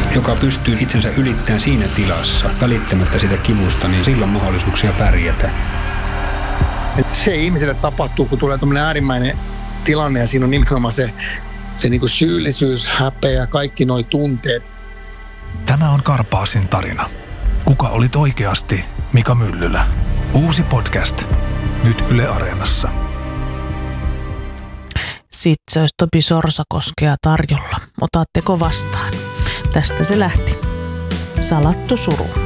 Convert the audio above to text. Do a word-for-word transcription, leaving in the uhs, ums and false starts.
joka pystyy itsensä ylittämään siinä tilassa, välittämättä sitä kivusta, niin sillä on mahdollisuuksia pärjätä. Se ihmiselle tapahtuu, kun tulee tämmöinen äärimmäinen tilanne ja siinä on nimenomaan se, se niin kuin syyllisyys, häpeä, kaikki nuo tunteet. Tämä on Karpaasin tarina. Kuka olit oikeasti Mika Myllylä? Uusi podcast. Nyt Yle Areenassa. Sitten se olisi Topi Sorsakoskea tarjolla. Otaatteko vastaan? Tästä se lähti. Salattu suru.